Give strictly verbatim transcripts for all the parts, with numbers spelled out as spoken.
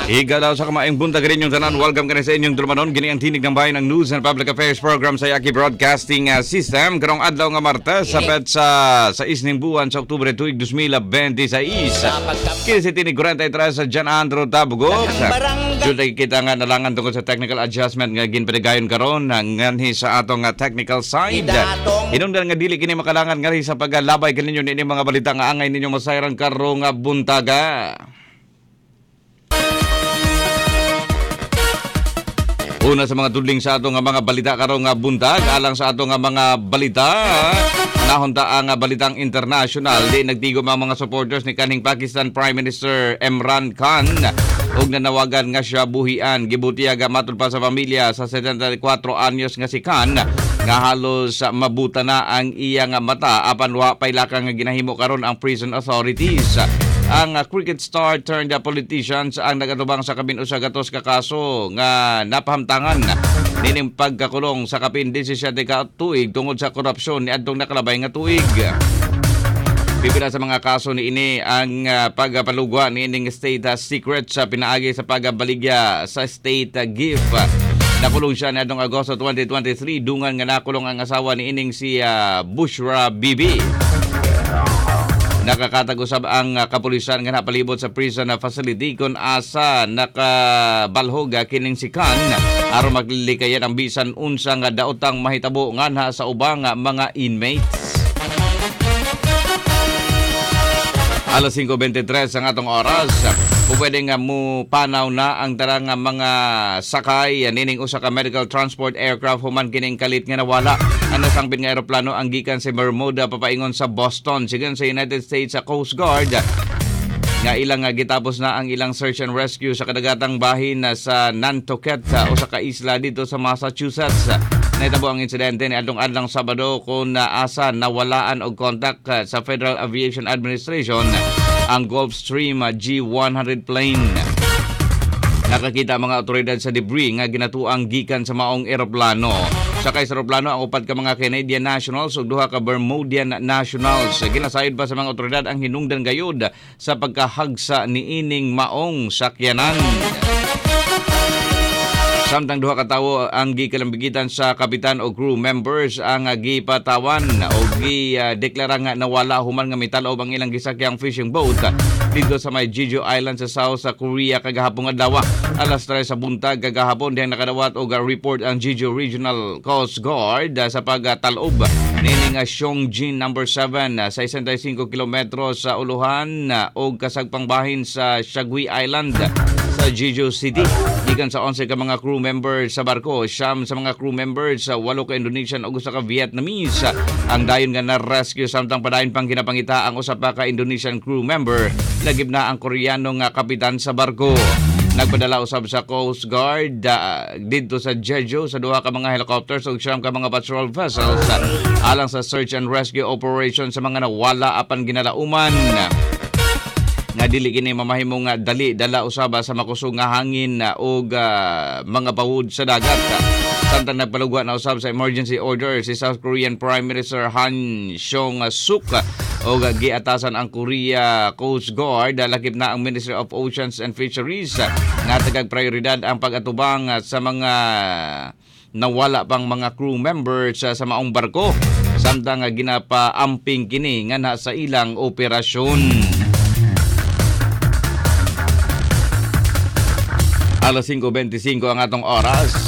Higalaw sa kamaing buntag rin yung tanan. Welcome ka na sa inyong dulmanon. Gini ang tinig ng bayan ng News and Public Affairs Program sa Yaki Broadcasting uh, System. Karong adlaw nga Martes sa pet sa sa isning buwan sa Oktubre tuig two thousand twenty-six. Kini si tinig forty-three sa Jan Andrew Tabugok. Juday kita nga nalangan tungkol sa technical adjustment nga ginpadagayon karon nganhi sa atong uh, technical side. Hinungdan nga dili kini makalangan nga sa paglalabay kaninyo ni mga balita nga angay ninyo masayran karong uh, buntaga. Una sa mga tudling sa ato nga mga balita karong nga buntag, alang sa ato nga mga balita, nahunta ang balitang international, di nagtigom ang mga supporters ni kaning Pakistan Prime Minister Imran Khan ug nanawagan nga siya buhian. Gibutiaga matud pa sa pamilya sa seventy-four anyos nga si Khan nga halos mabuta na ang iyang mata apan wa pay lakang nga ginahimo karon ang prison authorities. Ang uh, cricket star turned uh, politicians ang nagatubang sa kabin usa gatos ka kaso nga napahamtangan nining pagkakulong sa kapin seventeen ka tuig tungod sa korupsyon niadtong nakalabay nga tuig. Pipila sa mga kaso ni ini ang uh, pagpalugwa ni ining state uh, secret sa pinaagi sa pagbaligya sa state uh, gift. Nakulong siya niadtong Agosto twenty twenty-three dungan nga nakulong ang asawa ni ining si uh, Bushra Bibi. Nakakatag-usab ang uh, kapulisan nga napalibot sa prison na facility kung asa nakabalhog kining si Khan aron maglilikayan ang bisan unsa nga daotang mahitabo nganha sa ubang uh, mga inmates. Alas five twenty-three ang atong oras. Pwede nga mo panaw na ang tarang mga sakay nining usa ka medical transport aircraft human kining kalit nga nawala. Ang nasangpit nga eroplano ang gikan sa Bermuda papaingon sa Boston sigon sa United States sa Coast Guard nga ilang nga gitapos na ang ilang search and rescue sa kadagatang bahin sa Nantucket usa ka isla dito sa Massachusetts. Nahitabo ang insidente ni adtong adlang Sabado kung naasa nawalaan og contact sa Federal Aviation Administration ang Gulfstream G one hundred plane. Nakakita ang mga otoridad sa debris nga ginatuang gikan sa maong eroplano. Sakay sa eroplano ang upat ka mga Canadian nationals ug duha ka Bermudian nationals. Ginasayod pa sa mga otoridad ang hinungdan gayud sa pagkahagsa ni ining maong sakyanan. Samtang duha ka tawo ang gikalambigitan sa kapitan o crew members ang uh, gipatawan o gi-deklara uh, nga nawala human nga mitalob ang ilang gisakyang fishing boat uh, dito sa may Jeju Island sa South sa Korea kagahapon adlaw. Alas tres sa buntag kagahapon dihang nakadawat og uh, report ang Jeju Regional Coast Guard uh, sa pagtalob nining uh, Seongjin number seven uh, sa sixty-five kilometros sa uluhan uh, og kasagpang bahin sa Shagui Island uh, sa Jeju City. Gikan sa eleven ka mga crew members sa barko, siyam sa mga crew members sa walo ka Indonesian ug usa ka Vietnamese ang dayon nga na-rescue samtang padayon pang ginapangita ang usa pa ka Indonesian crew member lagib na ang Koreano nga kapitan sa barko. Nagpadala usab sa Coast Guard uh, dito sa Jeju sa duha ka mga helicopters ug siyam ka mga patrol vessels uh, alang sa search and rescue operation sa mga nawala apan ginalauman. Nga dili kini mamahimong nga dali dala usaba sa makusog nga hangin og uh, mga bawod sa dagat. Samtang nagpalugwa na usab sa emergency order si South Korean Prime Minister Han Seong-suk og giatasan ang Korea Coast Guard lakip na ang Ministry of Oceans and Fisheries nga tagag prioridad ang pag-atubang sa mga nawala pang mga crew members sa maong barko samtang ginapaamping kini nga na sa ilang operasyon. Alas five twenty-five ang atong oras.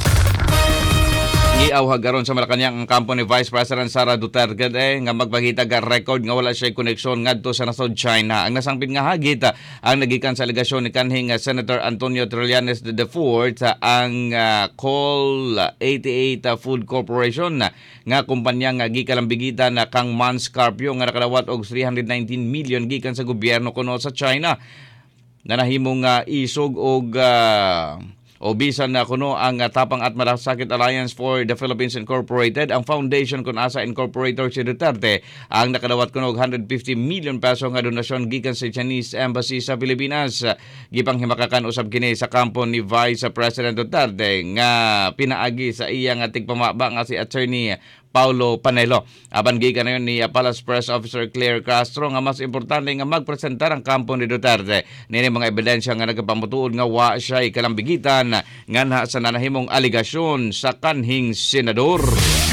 Giawhag karon sa Malacañang ang kampo ni Vice President Sara Duterte eh, nga magpakita ga record nga wala siya koneksyon ngadto sa nasod China. Ang nasangpit nga hagit ang nagikan sa alegasyon ni kanhing Senator Antonio Trillanes the fourth ang uh, Call eighty-eight Food Corporation nga kumpanya nga gikalambigitan na kang Mans Carpio nga nakadawat og three hundred nineteen million gikan sa gobyerno kuno sa China. Nanahimong uh, isog og uh, o bisan na kuno ang uh, Tapang at Malasakit Alliance for the Philippines Incorporated, ang foundation kun asa incorporator si Duterte ang nakadawat kuno og one hundred fifty million peso nga donasyon gikan sa Chinese Embassy sa Pilipinas. Gipanghimakakan usab kini sa kampo ni Vice President Duterte nga pinaagi sa iya nga tigpamaba nga si Attorney Paulo Panelo. Aban gikan na yun ni Palace Press Officer Claire Castro nga mas importante nga magpresentar ang kampo ni Duterte nini mga ebidensya nga nagapamutuod nga wa siya ikalambigitan nga na sa nanahimong aligasyon sa kanhing senador.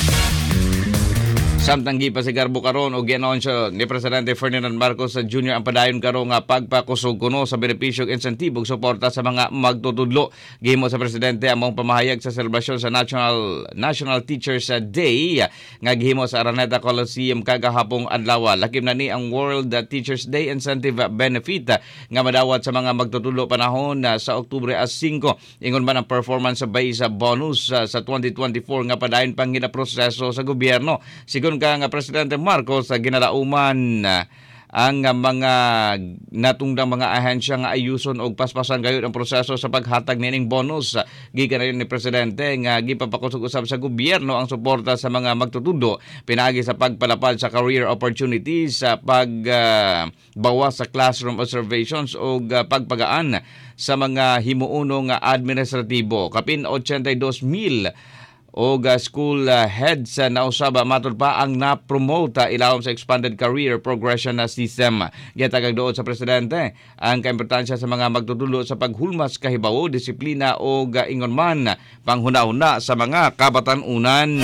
Samtang gipasigarbo karon og gianonsyo ni Presidente Ferdinand Marcos Junior ang padayon karon nga pagpakusog kuno sa benepisyo ug insentibo ug suporta sa mga magtutudlo. Gihimo sa presidente among pamahayag sa selebrasyon sa National National Teachers Day nga gihimo sa Araneta Coliseum kagahapong adlaw. Lakim na ni ang World Teachers Day Incentive Benefit nga madawat sa mga magtutudlo panahon sa Oktubre five. Ingon man ang performance based bonus sa twenty twenty-four nga padayon pang ginaproseso sa gobyerno. Sigon ka nga Presidente Marcos sa ginalauman ang mga natungdang mga ahensya nga ayuson og paspasan gayud ang proseso sa paghatag nining bonus. Gikan na yun ni Presidente nga gipapakusog-usab sa gobyerno ang suporta sa mga magtutudo pinaagi sa pagpalapad sa career opportunities, sa pagbawas uh, sa classroom observations o uh, pagpagaan sa mga himuuno nga administratibo. Kapin eighty-two mil o uh, school uh, heads uh, na usaba matod pa ang na-promote uh, ilawom sa expanded career progression na system. Gitagag doon sa presidente ang kaimportansya sa mga magtutulo sa paghulmas kahibawo, disiplina o uh, ingon man panghuna-huna sa mga kabatan-unan.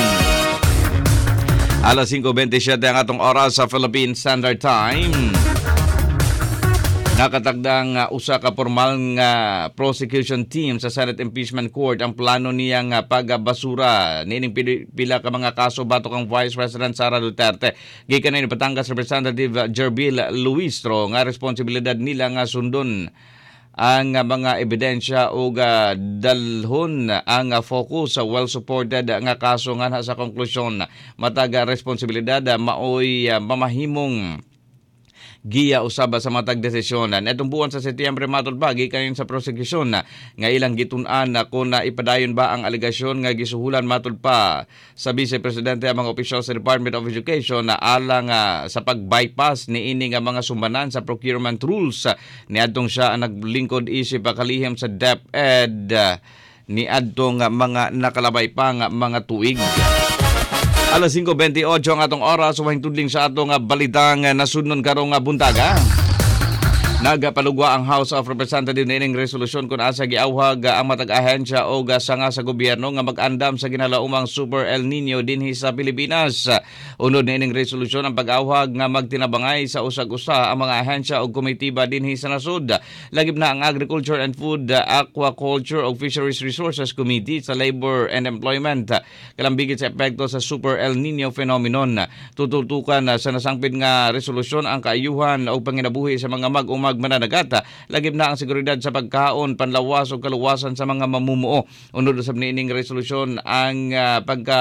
Alas five twenty-seven ang atong oras sa Philippine Standard Time. Nakatagdang uh, usa ka formal nga prosecution team sa Senate Impeachment Court ang plano niya nga pagbasura nining pila ka mga kaso batok ang Vice President Sara Duterte. Gikan na ni Batangas Representative Jerbil Luistro nga responsibilidad nila nga sundon ang mga ebidensya o uh, dalhon ang uh, focus sa well-supported nga kaso nga sa konklusyon. Mataga responsibilidad uh, maoy uh, mamahimong giya usaba sa matag desisyonan. Etong buwan sa Setyembre matod pa gikan sa prosecution na nga ilang gitun-an na kung na ipadayon ba ang aligasyon nga gisuhulan matod pa sa Vice Presidente ang mga opisyal sa Department of Education na alang uh, sa pag-bypass ni ini nga mga sumbanan sa procurement rules. Ni adtong siya ang naglingkod isip kalihim sa DepEd uh, ni adtong uh, mga nakalabay pa nga mga tuig. Alas five twenty-eight ang atong oras, huwag tudling sa atong balitang nasudnon karong buntaga. Nagapalugwa ang House of Representatives nining resolusyon kung asa giawhag ang matag ahensya o sanga sa gobyerno nga mag-andam sa ginalaumang Super El Nino dinhi sa Pilipinas. Unod nining resolusyon ang pag-awhag nga magtinabangay sa usag-usa ang mga ahensya o komitiba dinhi sa nasud. Lagip na ang Agriculture and Food, Aquaculture o Fisheries Resources Committee sa Labor and Employment kalambigit sa epekto sa Super El Nino phenomenon. Tututukan sa nasangpid nga resolusyon ang kaayuhan o panginabuhi sa mga mag-umag mananagata, lagip na ang seguridad sa pagkaon, panlawas o kaluwasan sa mga mamumuo. Unod sa nining resolusyon ang uh, pagka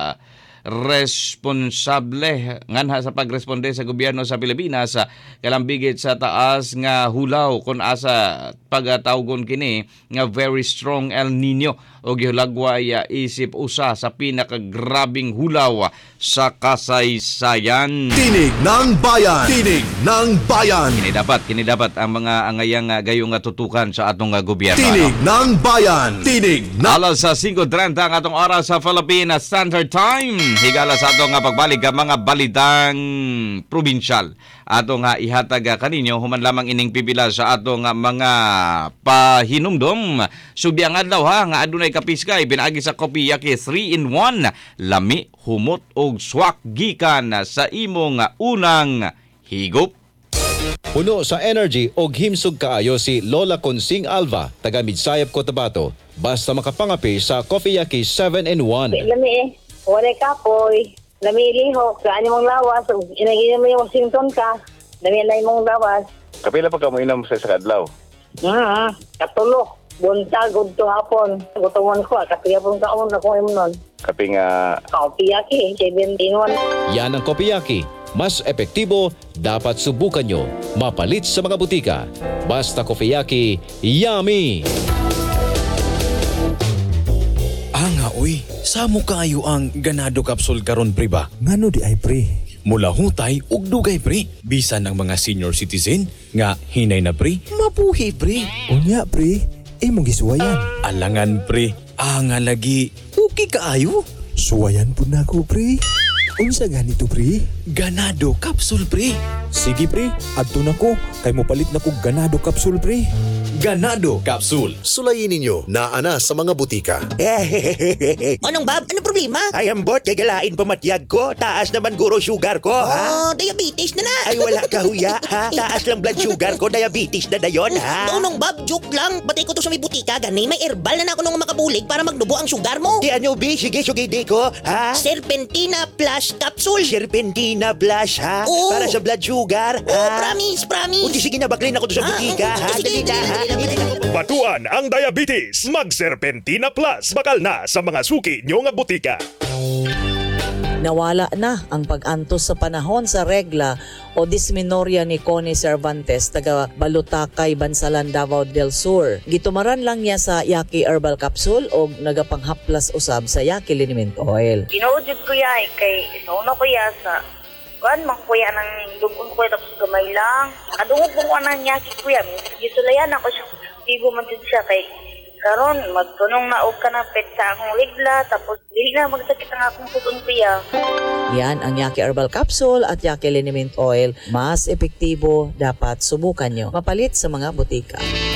responsable nganha sa pagresponde sa gobyerno sa Pilipinas kalambigit sa taas nga hulaw kun asa pagatawgon kini nga very strong El Nino o gihulagway isip usa sa pinakagrabing hulaw sa kasaysayan. Tinig ng bayan. Tinig ng bayan. Kini dapat kini dapat ang mga angayang gayong tutukan sa atong gobyerno. Tinig ano? ng bayan. Tinig ng Alas sa five thirty ang atong oras sa Philippine Standard Time. Higala sa atong nga pagbalik ang mga balitang probinsyal. Ato nga ihatag kaninyo human lamang ining pipila sa ato nga mga pahinumdom. Sugdi ang adlaw ha nga adunay kapiskay pinaagi sa Kopiyaki three in one. Lami, humot og swak gikan sa imong unang higop. Puno sa energy og himsog kaayo si Lola Consing Alva, taga Midsayap, Cotabato. Basta makapangapi sa Kopiyaki seven in one. Lami eh. Wala kapoy. Lami lihok. Saan mong lawas. Inaginan mo yung Washington ka. Lami na mong lawas. Kapila pa ka mo inam sa sakadlaw? Hmm. Katulok. Buntag. Udto hapon. Gutuman ko. Kapila pong kaon na kung imo nun. Kapi nga... Kopiyaki. seven in one. Yan ang Kopiyaki. Mas epektibo, dapat subukan nyo. Mapalit sa mga butika. Basta Kopiyaki, yummy! Anga uy, samo kaayo ang ganado kapsul karon pre ba? Ngano di ay pre? Mula hutay ug dugay pre. Bisan ang mga senior citizen nga hinay na pre, mabuhi pre. Unya pre, imong gisuwayan. Alangan pre, anga lagi, okay kaayo. Suwayan pud nako pre. Unsa ganito, pre? Ganado capsule, pre. Sige, pre. Adto na ko. Kay mo palit na ko ganado capsule, pre. Ganado capsule. Sulayin ninyo na ana sa mga butika. Anong Bob? Anong problema? Ay, ambot, gagalain pamatyag ko. Taas naman guro sugar ko, ha? Oh, diabetes na na. Ay, wala ka huya, ha? Taas lang blood sugar ko, diabetes na dayon, ha? Noong Bob, joke lang. Batay ko to sa may butika, gani. May herbal na na ako nung makabulig para magnubo ang sugar mo. Di ano, bi? Sige, sugidi ko, ha? Serpentina Plus Capsule. Serpentina Plus, ha? Oo. Para sa blood sugar, ha? Oh, promise, promise. Uy, sige na, baklin ako doon sa Ah, butika, mm, ha? sige, Dali na, dali, ha? dali, dali, dali. Batuan ang diabetes. Mag-Serpentina Plus. Bakal na sa mga suki nyo nga butika. Nawala na ang pag-antos sa panahon sa regla o dismenorrhea ni Connie Cervantes, taga Balutakay, Bansalan, Davao del Sur. Gitumaran lang niya sa Yaki Herbal Capsule o nagapanghaplas usab sa Yaki Liniment Oil. Tinuod ko ya, kay isauna ko ya sa kuan man kuya nang dugon ko tapos gamay lang. Adungog mo anan niya si kuya. Gisulayan ako siya. Ibo man jud siya kay karon magtunong na og kana pet sa akong ligla tapos dili na magsakit ang akong puton kuya. Yan ang Yaki Herbal Capsule at Yaki Liniment Oil. Mas epektibo, dapat subukan nyo. Mapalit sa mga butika.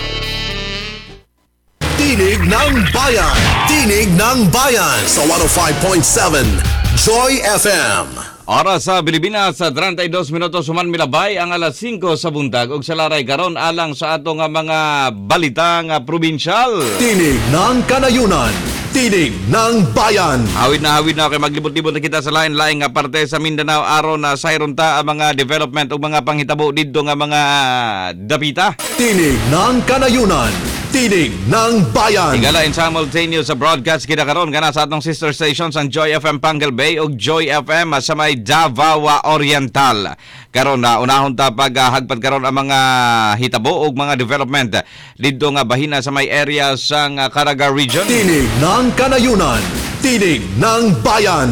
Tinig ng Bayan. Tinig ng Bayan sa one oh five point seven Joy F M. Oras sa Pilipinas sa thirty-two minutos human milabay ang alas singko sa buntag ug sa laray karon alang sa ato nga mga balita nga probinsyal. Tinig ng Kanayunan. Tinig ng Bayan. Hawid na hawid na kay maglibot-libot na kita sa lain-lain nga parte sa Mindanao aron na sayron ta ang mga development ug mga panghitabo didto nga mga dapita. Tinig ng Kanayunan. Tinig ng Bayan. Igala in simultaneous sa broadcast kita karon kana sa atong sister stations ang Joy F M Pangal Bay ug Joy F M sa may Davao Oriental. Karon na unahon ta pag uh, hagpad karon ang mga hitabo ug mga development didto nga bahina sa may area sa uh, Caraga region. Tinig ng Kanayunan. Tinig ng Bayan.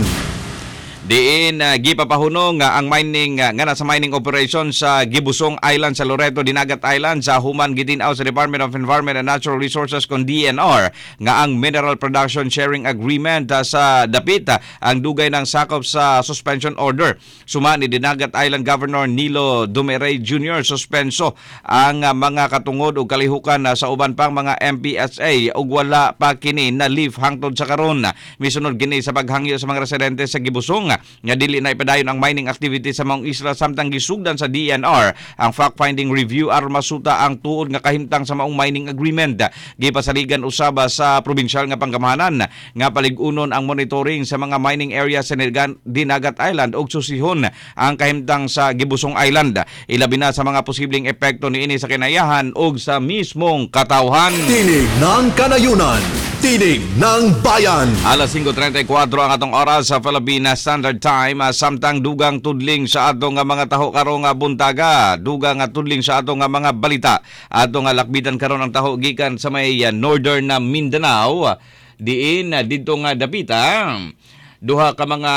Diin uh, gipapahunong uh, ang mining uh, nga nasa mining operation sa Gibusong Island sa Loreto Dinagat Island sa human gitinaw sa Department of Environment and Natural Resources kon D N R nga ang Mineral Production Sharing Agreement uh, sa dapit uh, ang dugay ng sakop sa suspension order. Suma ni Dinagat Island Governor Nilo Dumeray Junior suspenso ang uh, mga katungod ug kalihukan uh, sa uban pang mga M P S A ug wala pa kini na lift hangtod sa karon. Misunod gini sa paghangyo sa mga residente sa Gibusong nga dili na ipadayon ang mining activity sa maong isla samtang gisugdan sa D N R ang fact-finding review aron masuta ang tuod nga kahimtang sa maong mining agreement. Gipasaligan usaba sa probinsyal nga panggamahanan nga palig-unon ang monitoring sa mga mining area sa Dinagat Island ug susihon ang kahimtang sa Gibusong Island. Ilabi na sa mga posibleng epekto niini sa kinayahan ug sa mismong katawhan. Tinig ng Kanayunan. Tinig ng Bayan. Alas singko trenta-kuwatro ang atong oras sa Philippines Standard Time, uh, samtang dugang tudling sa atong nga mga taho karon nga buntaga, dugang nga tudling sa atong nga mga balita. Atong nga lakbitan karon ang taho gikan sa may uh, northern na Mindanao, diin uh, didto nga dapita duha ka mga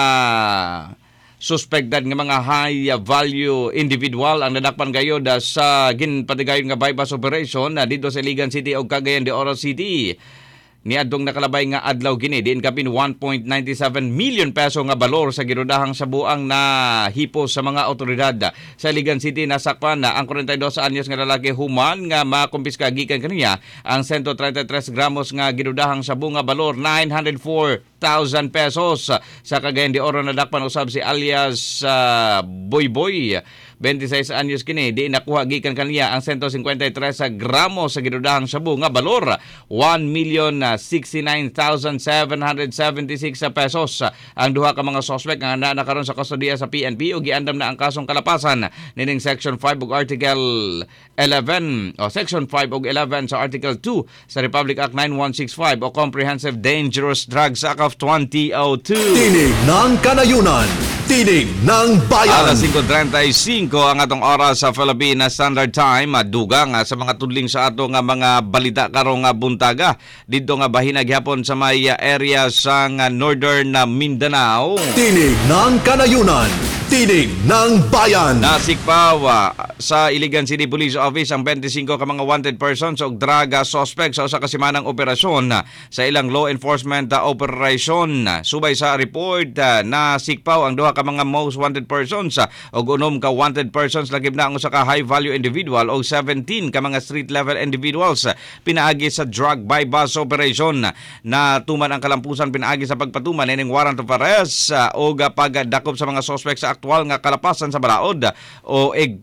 suspected nga mga high value individual ang nadakpan gayod uh, sa ginpatigayon nga bypass operation uh, dito sa Iligan City o Cagayan de Oro City. Niadtong nakalabay nga adlaw gini diin kapin one point nine seven million peso nga balor sa girudahang sa buang na hipo sa mga otoridad sa Iligan City. Nasakpan na ang forty-two anyos nga lalaki human nga makumpiska gikan kaniya ang one hundred thirty-three gramos nga girudahang sabu nga balor nine hundred four thousand pesos. Sa Cagayan de Oro nadakpan usab si alias uh, Boy Boy twenty-six anyos kini di nakuha gikan kaniya ang one hundred fifty-three gramos sa girudahang sabu nga balor one million sixty-nine thousand seven hundred seventy-six pesos. Ang duha ka mga suspect nga naa karon sa kustodiya sa P N P ug giandam na ang kasong kalapasan nining Section five ug Article eleven o Section five ug eleven sa Article two sa Republic Act ninety-one sixty-five o Comprehensive Dangerous Drugs Act of twenty oh two. Tinig ng Kanayunan. Tinig ng Bayan. Alas singko trenta-cinco ang atong oras sa Philippines Standard Time. Dugang sa mga tudling sa ato nga mga balita karong nga buntaga didto nga bahina gyapon sa may area sa northern na Mindanao. Tinig ng Kanayunan. Tinig ng Bayan. Nasikpaw ah, sa Iligan City Police Office ang twenty-five ka mga wanted persons o drug ah, suspects sa usa ka semanang operasyon ah, sa ilang law enforcement ah, operation. Subay sa report, ah, nasikpaw ang duha ka mga most wanted persons ah, o unom ka wanted persons lagib na ang usa ka high value individual o seventeen ka mga street level individuals ah, pinaagi sa drug by bus operation. Na tuman ang kalampusan pinaagi sa pagpatuman ining warrant of arrest ah, o ah, pagdakop sa mga suspects sa aktual nga kalapasan sa balaod o eg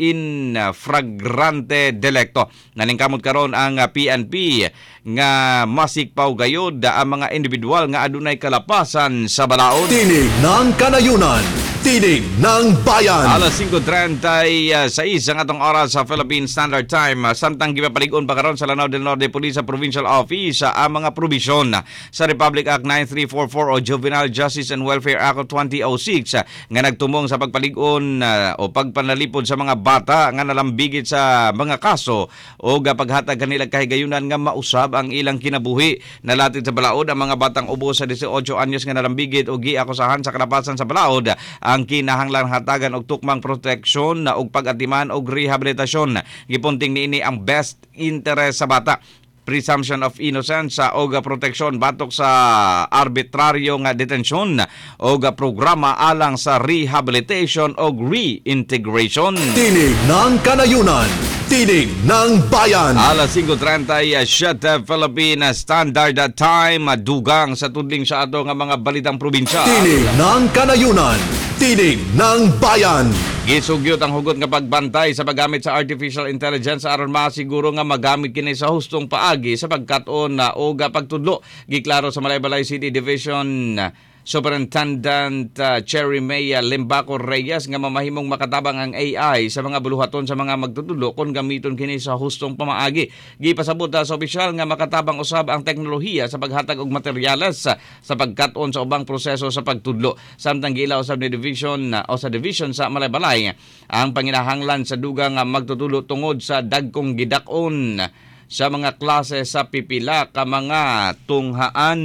in flagrante delicto. Naningkamot karon ang P N P nga masikpaw gayod ang mga individual nga adunay kalapasan sa balaod. Tinig ng Kanayunan. Tinig ng Bayan. Alas five thirty-six ang atong oras sa Philippine Standard Time. Samtang gipapaligon pa karon sa Lanao del Norte Police Provincial Office ang mga probisyon sa Republic Act nine three four four o Juvenile Justice and Welfare Act twenty oh six nga nagtumong sa pagpaligon o pagpanalipod sa mga bata nga nalambigit sa mga kaso o paghatag kanila kahigayunan nga mausab ang ilang kinabuhi. Nalatid sa balaod ang mga batang ubo sa eighteen anyos nga nalambigit o giakusahan sa kalapasan sa balaod ang kinahanglan hatagan og tukmang proteksyon na og pag-atiman og rehabilitasyon. Gipunting niini ang best interest sa bata, presumption of innocence sa og proteksyon batok sa arbitraryo nga detensyon og programa alang sa rehabilitation og reintegration. Tinig ng Kanayunan. Tinig ng Bayan. Alas five thirty-seven Philippine Standard Time. Dugang sa tudling sa ato nga mga balitang probinsya. Tinig ng Kanayunan. Tinig ng Bayan. Gisugyot ang hugot nga pagbantay sa paggamit sa artificial intelligence aron masiguro nga magamit kini sa hustong paagi sa pagkat-on na o pagtudlo. Giklaro sa Malaybalay City Division Superintendent uh, Cherry May Limbaco Reyes nga mamahimong makatabang ang A I sa mga buluhaton sa mga magtutudlo kung gamiton kini sa hustong pamaagi. Gipasabot sa opisyal nga makatabang usab ang teknolohiya sa paghatag og materyales sa, sa pagkat-on sa ubang proseso sa pagtudlo. Samtang giila usab ni division uh, o sa division sa Malaybalay ang panginahanglan sa dugang nga magtutudlo tungod sa dagkong gidak-on sa mga klase sa pipila ka mga tunghaan.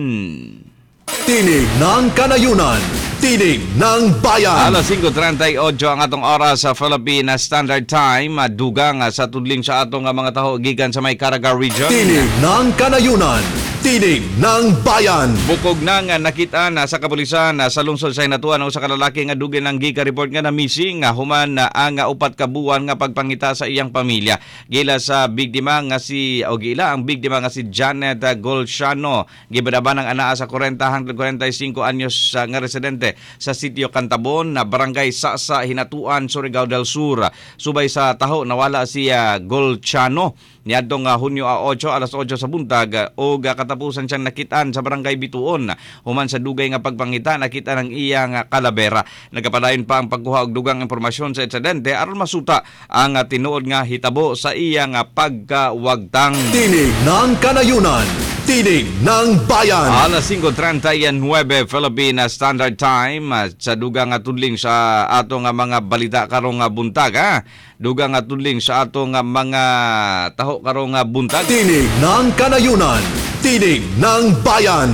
Tinig ng Kanayunan. Tinig ng Bayan. Alas five thirty-eight ang atong oras sa Philippine Standard Time. Dugang sa tudling sa atong mga taho gikan sa may Caraga Region. Tinig ng Kanayunan. Tinig ng Bayan. Bukog na nga nakita na sa kapulisan sa lungsod sa Hinatuan o sa kalalaki nga dugay ng gika report nga na missing nga human na ang upat ka buwan nga pagpangita sa iyang pamilya. Gila sa biktima nga si o gila ang biktima nga si Janet Golciano. Gibadaban ang anaa sa forty hangtod forty-five anyos nga residente sa sitio Cantabon na barangay Sasa, Hinatuan, Surigao del Sur. Subay sa taho nawala si uh, Golciano niadtong uh, Hunyo eight alas eight sa buntag o katapusan siyang nakitaan sa barangay Bituon. Human sa dugay nga pagpangita nakita ng iyang uh, kalabera. Nagapadayon pa ang pagkuha og dugang impormasyon sa insidente aron masuta ang uh, tinuod nga hitabo sa iyang uh, pagkawagtang. Tinig ng Kanayunan. Tinig ng Bayan. Alas five thirty-nine Philippine Standard Time uh, sa dugang nga tudling sa ato nga mga balita karong nga buntag ha. Dugang nga tudling sa ato nga mga taho karong nga buntag. Tinig ng Kanayunan. Tinig ng Bayan.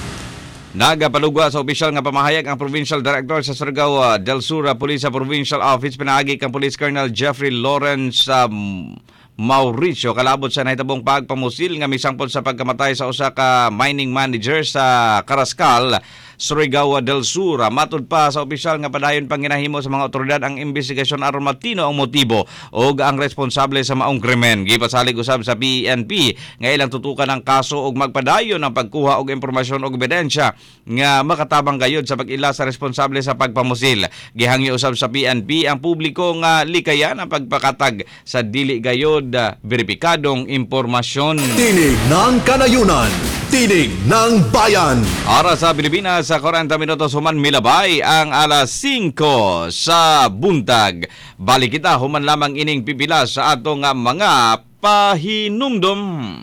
Nagapalugwa sa opisyal nga pamahayag ang Provincial Director sa Surigao uh, del Sur Police Provincial Office pinaagi kang Police Colonel Jeffrey Lawrence um, Mauricio kalabot sa nahitabong pagpamusil nga misangpot sa pagkamatay sa usa ka mining manager sa Carrascal, Surigao del Sur. Matud pa sa opisyal nga padayon pang ginahimo sa mga otoridad ang investigasyon aron matino ang motibo o ang responsable sa maong krimen. Gipasalig usab sa P N P nga ilang tutukan ang kaso og magpadayon ang pagkuha og impormasyon og ebidensya nga makatabang gayud sa pag-ila sa responsable sa pagpamusil. Gihangyo usab sa P N P ang publiko nga likayan ang pagpakatag sa dili gayud beripikadong impormasyon. Tinig ng Kanayunan. Tinig ng Bayan. Oras sa Pilipinas sa forty minutos human milabay ang alas cinco sa buntag. Balik kita human lamang ining pipila sa atong mga pahinumdom.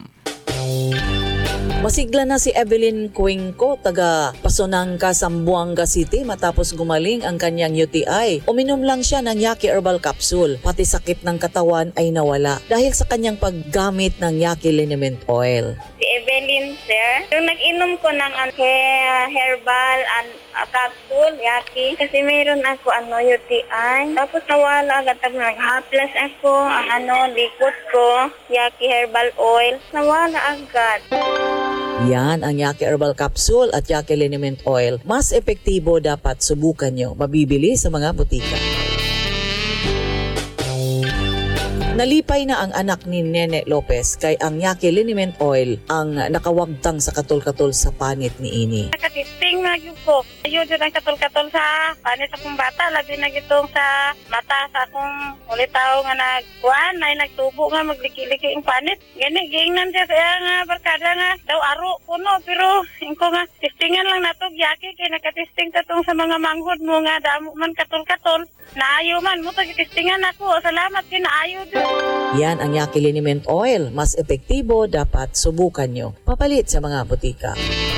Masigla na si Evelyn Cuenco, taga Pasonangka, Zamboanga City matapos gumaling ang kanyang U T I. Uminom lang siya ng Yaki Herbal Capsule, pati sakit ng katawan ay nawala dahil sa kanyang paggamit ng Yaki Liniment Oil. Si Evelyn cancer. Yung nag-inom ko ng ano, hair, herbal and uh, capsule, yaki. Kasi mayroon ako ano, U T I. Tapos nawala agad. Tapos nag-haplas ako, ang ano, likod ko, yaki herbal oil. Nawala agad. Yan ang Yaki Herbal Capsule at Yaki Liniment Oil. Mas epektibo, dapat subukan nyo. Mabibili sa mga butika. Nalipay na ang anak ni Nene Lopez kay ang Yaki Liniment Oil ang nakawagtang sa katol-katol sa panit ni Ini. Nakatisting na yun ko. Ayun yun ang katol-katol sa panit akong bata. Labi na gitong sa mata sa akong ulitaw nga nagkuhan ay nagtubo nga magliki-liki ang panit. Gani, giingnan siya sa nga barkada nga daw aro kuno. Pero ko nga tistingan lang nato Yaki kay nakatisting tatong sa mga manghod mo nga damo man katol-katol. Naayo man mo tagitistingan ako. Salamat kinaayo din. Yan ang Yaki Liniment Oil. Mas epektibo, dapat subukan nyo. Papalit sa mga butika.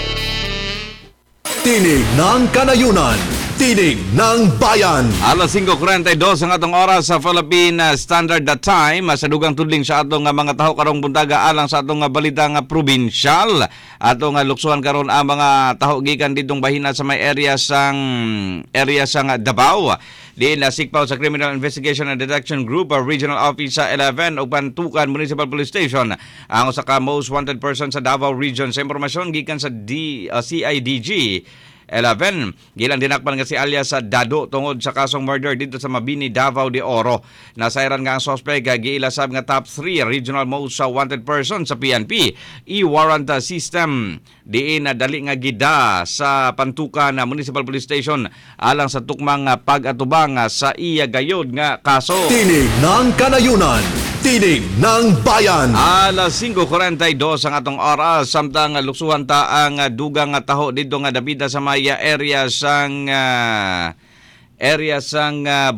Tinig ng Kanayunan. Tinig ng Bayan. alas singko kuwarenta y dos ang atong oras sa Philippine Standard Time. Sa dugang tudling sa atong mga taho karong buntaga alang sa atong balita nga probinsyal. Atong luksuhan karon ang mga taho gikan ditong bahina sa may area sang area sang Davao. Di na sikpaw sa Criminal Investigation and Detection Group Regional Office sa eleven o Pantukan Municipal Police Station ang usa ka most wanted person sa Davao Region. Sa impormasyon gikan sa D, uh, C I D G eleven. Gilang dinakpan nga si alias sa Dado tungod sa kasong murder dito sa Mabini, Davao de Oro. Nasayran nga ang suspect giilasab nga top three regional most wanted person sa P N P. E-warrant system diin na dali nga gida sa Pantukan Municipal Police Station alang sa tukmang pag-atubang sa iya gayod nga kaso. Tinig ng Kanayunan. Tinig ng Bayan. alas singko kuwarenta y dos ang atong oras samtang luksuhan ta ang dugang nga taho dito nga dabida sa maya area sang uh, area sang uh,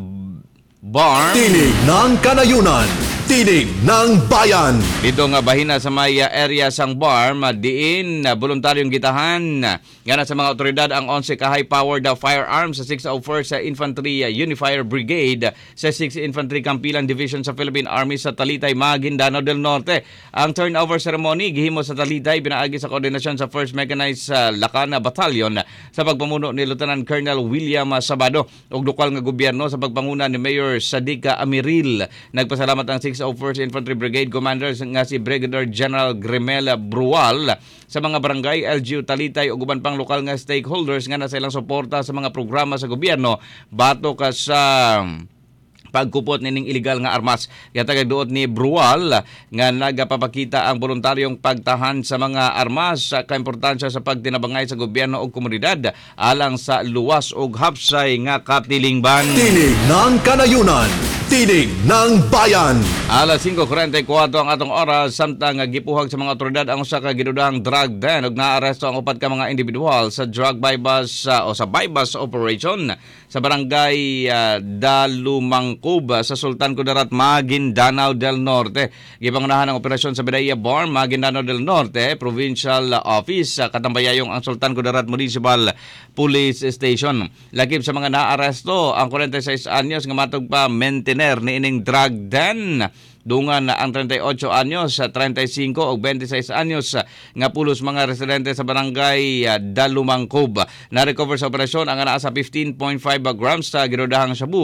bar. Tinig ng Kanayunan. Tinig ng Bayan. Dito nga bahina sa maya area sang bar, madiin na voluntaryong gitahan nga na sa mga otoridad ang eleven ka high-powered firearms sa six oh four sa Infantry Unifier Brigade sa sixth Infantry Campilan Division sa Philippine Army sa Talitay, Maguindanao del Norte. Ang turnover ceremony gihimo sa Talitay pinaagi sa koordinasyon sa first Mechanized uh, Lacana Battalion sa pagpamuno ni Lieutenant Colonel William Sabado ug lokal nga gobyerno sa pagpanguna ni Mayor Sadiqa Amiril. Nagpasalamat ang six oh four Infantry Brigade Commander nga si Brigadier General Grimel Brual sa mga barangay, L G U Talitay ug uban pang lokal nga stakeholders nga nasa ilang suporta sa mga programa sa gobyerno bato ka sa pagkupot nining illegal nga armas. Yatagag duot ni Brual nga nagapapakita ang voluntaryong pagtahan sa mga armas sa kaimportansya sa pagtinabangay sa gobyerno o komunidad alang sa luwas ug hapsay nga katilingban. Tinig ng Kanayunan. Tinig ng Bayan. alas singko kuwarenta y kuwatro ang atong oras samtang gipuhag sa mga otoridad ang usa ka ginudahang drug den ug naaresto ang upat ka mga individual sa drug bypass uh, o sa bypass operation sa barangay uh, Dalumangkub sa Sultan Kudarat, Maguindanao del Norte. Gipangunahan ang operasyon sa Bidaya Bar, Maguindanao del Norte Provincial Office sa katambayayong ang Sultan Kudarat Municipal Police Station. Lakip sa mga naaresto ang forty-six anyos nga matog pa maintenance ni ining drug den. Dungan ang thirty-eight anyos, thirty-five o twenty-six anyos nga pulos mga residente sa barangay Dalumangkub. Na-recover sa operasyon ang anaa sa fifteen point five grams sa ginudahang shabu